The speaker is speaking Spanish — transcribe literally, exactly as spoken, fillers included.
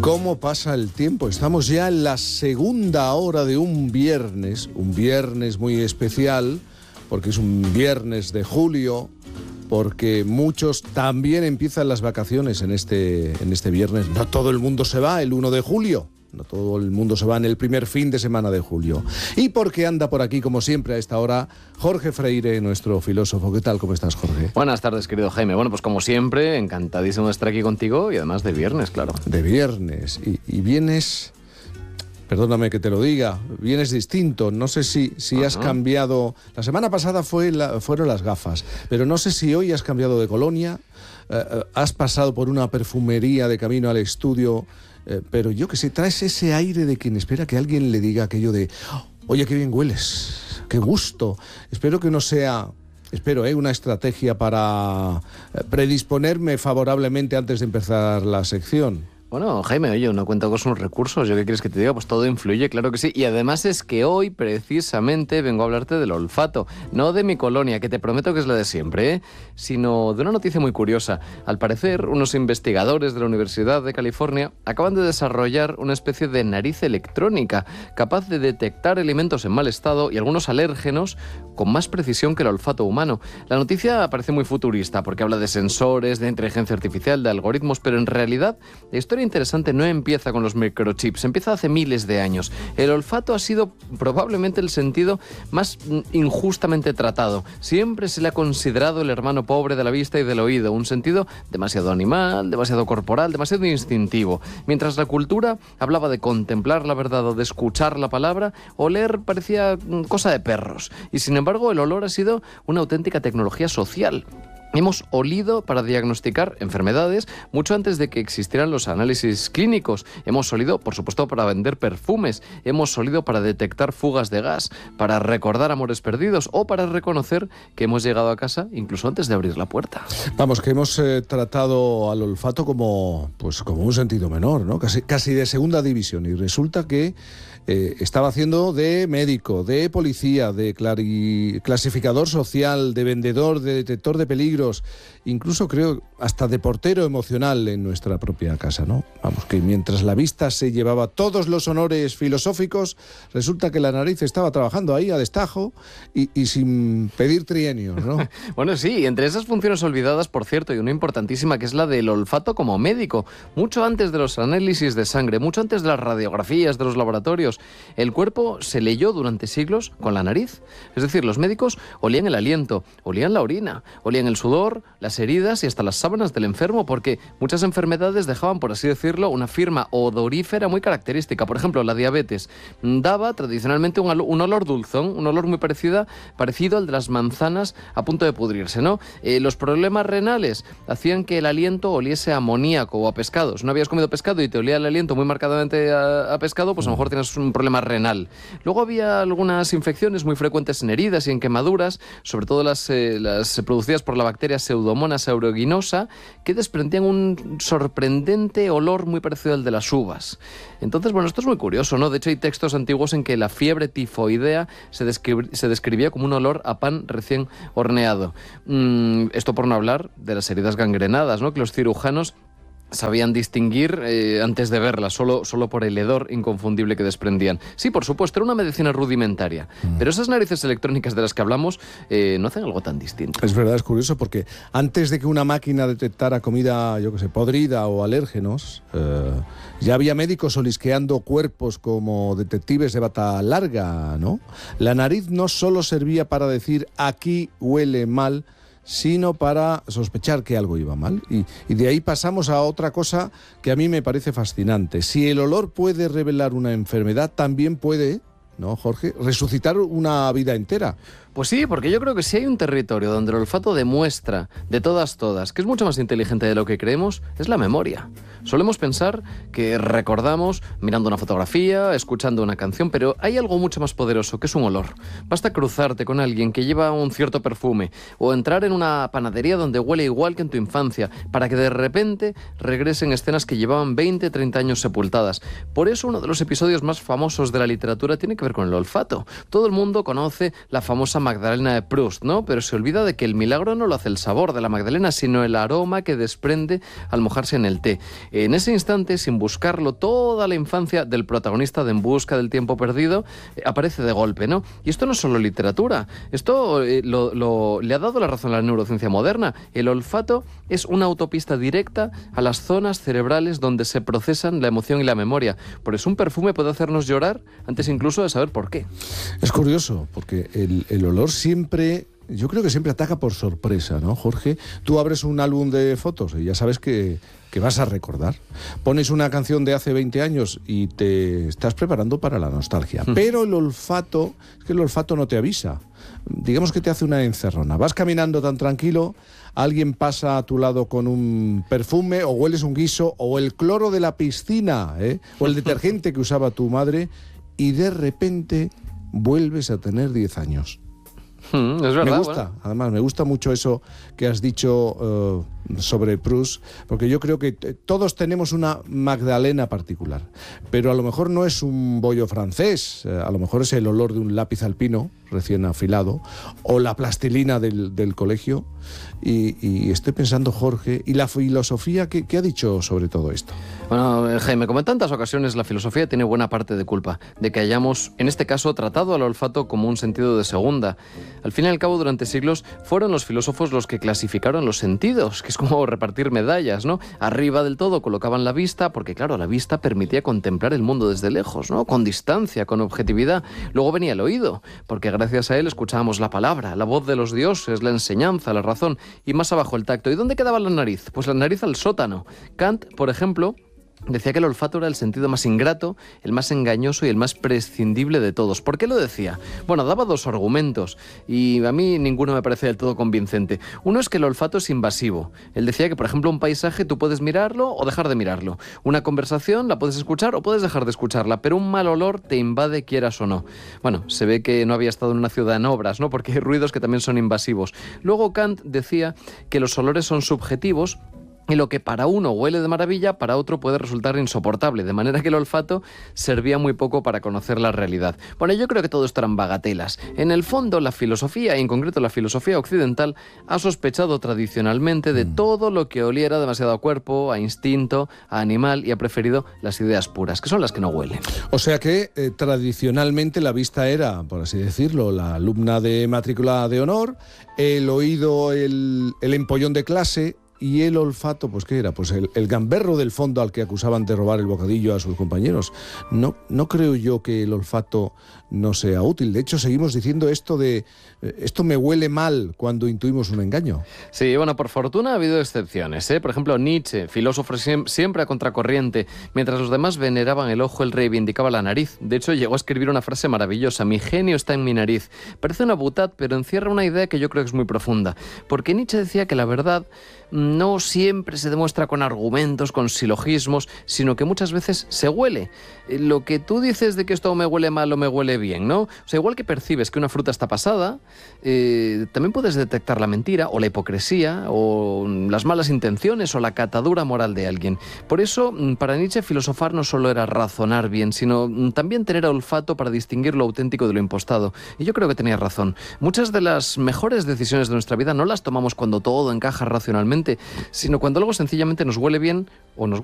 ¿Cómo pasa el tiempo? Estamos ya en la segunda hora de un viernes, un viernes muy especial, porque es un viernes de julio, porque muchos también empiezan las vacaciones en este, en este viernes. No todo el mundo se va el uno de julio. No todo el mundo se va en el primer fin de semana de julio. Y porque anda por aquí, como siempre, a esta hora, Jorge Freire, nuestro filósofo. ¿Qué tal? ¿Cómo estás, Jorge? Buenas tardes, querido Jaime. Bueno, pues como siempre, encantadísimo de estar aquí contigo y además de viernes, claro. De viernes. Y, y vienes, perdóname que te lo diga, vienes distinto. No sé si, si has cambiado... La semana pasada fue la, fueron las gafas, pero no sé si hoy has cambiado de colonia, eh, has pasado por una perfumería de camino al estudio... Eh, pero yo que sé, traes ese aire de quien espera que alguien le diga aquello de oye, qué bien hueles, qué gusto. Espero que no sea, espero, eh, una estrategia para predisponerme favorablemente antes de empezar la sección. Bueno, Jaime, oye, no cuento con sus recursos. ¿Yo qué quieres que te diga? Pues todo influye, claro que sí. Y además es que hoy, precisamente, vengo a hablarte del olfato. No de mi colonia, que te prometo que es la de siempre, ¿eh? Sino de una noticia muy curiosa. Al parecer, unos investigadores de la Universidad de California acaban de desarrollar una especie de nariz electrónica capaz de detectar alimentos en mal estado y algunos alérgenos con más precisión que el olfato humano. La noticia parece muy futurista porque habla de sensores, de inteligencia artificial, de algoritmos, pero en realidad la historia interesante no empieza con los microchips, empieza hace miles de años. El olfato ha sido probablemente el sentido más injustamente tratado. Siempre se le ha considerado el hermano pobre de la vista y del oído, un sentido demasiado animal, demasiado corporal, demasiado instintivo. Mientras la cultura hablaba de contemplar la verdad o de escuchar la palabra, oler parecía cosa de perros. Y sin embargo, el olor ha sido una auténtica tecnología social. Hemos olido para diagnosticar enfermedades mucho antes de que existieran los análisis clínicos. Hemos olido, por supuesto, para vender perfumes. Hemos olido para detectar fugas de gas, para recordar amores perdidos o para reconocer que hemos llegado a casa incluso antes de abrir la puerta. Vamos, que hemos eh, tratado al olfato como, pues, como un sentido menor, ¿no? Casi, casi de segunda división. Y resulta que eh, estaba haciendo de médico, de policía, de clari- clasificador social, de vendedor, de detector de peligros, incluso creo hasta de portero emocional en nuestra propia casa, ¿no? Vamos, que mientras la vista se llevaba todos los honores filosóficos, resulta que la nariz estaba trabajando ahí a destajo y, y sin pedir trienios, ¿no? Bueno, sí, entre esas funciones olvidadas, por cierto, y una importantísima que es la del olfato como médico. Mucho antes de los análisis de sangre, mucho antes de las radiografías de los laboratorios, el cuerpo se leyó durante siglos con la nariz. Es decir, los médicos olían el aliento, olían la orina, olían el sudor, las heridas y hasta las sábanas del enfermo, porque muchas enfermedades dejaban, por así decirlo, una firma odorífera muy característica. Por ejemplo, la diabetes daba tradicionalmente un, un olor dulzón, un olor muy parecida, parecido al de las manzanas a punto de pudrirse, ¿no? Eh, los problemas renales hacían que el aliento oliese a amoníaco o a pescado. Si no habías comido pescado y te olía el aliento muy marcadamente a, a pescado, pues a lo mejor tienes un problema renal. Luego había algunas infecciones muy frecuentes en heridas y en quemaduras, sobre todo las, eh, las producidas por la bacteria Pseudomonas aeruginosa, que desprendían un sorprendente olor muy parecido al de las uvas. Entonces, bueno, esto es muy curioso, ¿no? De hecho, hay textos antiguos en que la fiebre tifoidea se, descri- se describía como un olor a pan recién horneado. Mm, esto por no hablar de las heridas gangrenadas, ¿no? Que los cirujanos sabían distinguir eh, antes de verlas, solo, solo por el hedor inconfundible que desprendían. Sí, por supuesto, era una medicina rudimentaria, mm. pero esas narices electrónicas de las que hablamos eh, no hacen algo tan distinto. Es verdad, es curioso, porque antes de que una máquina detectara comida, yo qué sé, podrida o alérgenos, eh, ya había médicos olisqueando cuerpos como detectives de bata larga, ¿no? La nariz no solo servía para decir aquí huele mal, sino para sospechar que algo iba mal. Y, y de ahí pasamos a otra cosa que a mí me parece fascinante. Si el olor puede revelar una enfermedad, también puede, ¿no, Jorge?, resucitar una vida entera. Pues sí, porque yo creo que si hay un territorio donde el olfato demuestra de todas, todas, que es mucho más inteligente de lo que creemos, es la memoria. Solemos pensar que recordamos mirando una fotografía, escuchando una canción, pero hay algo mucho más poderoso, que es un olor. Basta cruzarte con alguien que lleva un cierto perfume o entrar en una panadería donde huele igual que en tu infancia, para que de repente regresen escenas que llevaban veinte, treinta años sepultadas. Por eso uno de los episodios más famosos de la literatura tiene que ver con el olfato. Todo el mundo conoce la famosa Magdalena de Proust, ¿no? Pero se olvida de que el milagro no lo hace el sabor de la magdalena, sino el aroma que desprende al mojarse en el té. En ese instante, sin buscarlo, toda la infancia del protagonista de En busca del tiempo perdido eh, aparece de golpe, ¿no? Y esto no es solo literatura, esto eh, lo, lo, le ha dado la razón a la neurociencia moderna. El olfato es una autopista directa a las zonas cerebrales donde se procesan la emoción y la memoria. Por eso un perfume puede hacernos llorar antes incluso de saber por qué. Es curioso, porque el, el olor siempre... Yo creo que siempre ataca por sorpresa, ¿no, Jorge? Tú abres un álbum de fotos y ya sabes que, que vas a recordar. Pones una canción de hace veinte años y te estás preparando para la nostalgia. Mm. Pero el olfato, es que el olfato no te avisa. Digamos que te hace una encerrona. Vas caminando tan tranquilo, alguien pasa a tu lado con un perfume, o hueles un guiso, o el cloro de la piscina, ¿eh? O el detergente que usaba tu madre, y de repente vuelves a tener diez años. Mm, es verdad, me gusta, bueno. además, me gusta mucho eso que has dicho uh, sobre Proust, porque yo creo que t- todos tenemos una Magdalena particular, pero a lo mejor no es un bollo francés, eh, a lo mejor es el olor de un lápiz alpino recién afilado, o la plastilina del, del colegio, y, y estoy pensando, Jorge, ¿y la filosofía qué, qué ha dicho sobre todo esto? Bueno, Jaime, como en tantas ocasiones, la filosofía tiene buena parte de culpa de que hayamos, en este caso, tratado al olfato como un sentido de segunda. Al fin y al cabo, durante siglos, fueron los filósofos los que clasificaron los sentidos, que es como repartir medallas, ¿no? Arriba del todo colocaban la vista, porque claro, la vista permitía contemplar el mundo desde lejos, ¿no? Con distancia, con objetividad. Luego venía el oído, porque gracias a él escuchábamos la palabra, la voz de los dioses, la enseñanza, la razón, y más abajo el tacto. ¿Y dónde quedaba la nariz? Pues la nariz al sótano. Kant, por ejemplo, decía que el olfato era el sentido más ingrato, el más engañoso y el más prescindible de todos. ¿Por qué lo decía? Bueno, daba dos argumentos y a mí ninguno me parece del todo convincente. Uno es que el olfato es invasivo. Él decía que, por ejemplo, un paisaje tú puedes mirarlo o dejar de mirarlo. Una conversación la puedes escuchar o puedes dejar de escucharla, pero un mal olor te invade quieras o no. Bueno, se ve que no había estado en una ciudad en obras, ¿no? Porque hay ruidos que también son invasivos. Luego Kant decía que los olores son subjetivos, y lo que para uno huele de maravilla, para otro puede resultar insoportable, de manera que el olfato servía muy poco para conocer la realidad. Bueno, yo creo que todo esto eran bagatelas. En el fondo, la filosofía, y en concreto la filosofía occidental, ha sospechado tradicionalmente de todo lo que oliera demasiado a cuerpo, a instinto, a animal, y ha preferido las ideas puras, que son las que no huelen. O sea que eh, tradicionalmente la vista era, por así decirlo, la alumna de matrícula de honor, el oído, el, el empollón de clase. Y el olfato, pues ¿qué era? Pues el, el gamberro del fondo al que acusaban de robar el bocadillo a sus compañeros. No, no creo yo que el olfato no sea útil. De hecho, seguimos diciendo esto de eh, esto me huele mal cuando intuimos un engaño. Sí, bueno, por fortuna ha habido excepciones, ¿eh? Por ejemplo, Nietzsche, filósofo siem- siempre a contracorriente. Mientras los demás veneraban el ojo, él reivindicaba la nariz. De hecho, llegó a escribir una frase maravillosa: mi genio está en mi nariz. Parece una butad, pero encierra una idea que yo creo que es muy profunda. Porque Nietzsche decía que la verdad no siempre se demuestra con argumentos, con silogismos, sino que muchas veces se huele. Lo que tú dices de que esto me huele mal o me huele bien, ¿no? O sea, igual que percibes que una fruta está pasada, eh, también puedes detectar la mentira o la hipocresía o las malas intenciones o la catadura moral de alguien. Por eso, para Nietzsche, filosofar no solo era razonar bien, sino también tener olfato para distinguir lo auténtico de lo impostado. Y yo creo que tenía razón. Muchas de las mejores decisiones de nuestra vida no las tomamos cuando todo encaja racionalmente, sino cuando algo sencillamente nos huele bien o nos